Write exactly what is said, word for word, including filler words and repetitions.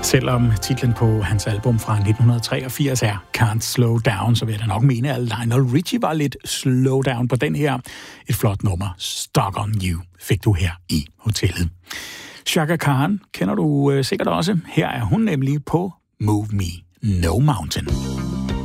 Selvom titlen på hans album fra nitten treogfirs er Can't Slow Down, så vil jeg da nok mene, at Lionel Richie var lidt slow down på den her. Et flot nummer, Stuck on You, fik du her i hotellet. Chaka Khan kender du øh, sikkert også. Her er hun nemlig på Move Me No Mountain.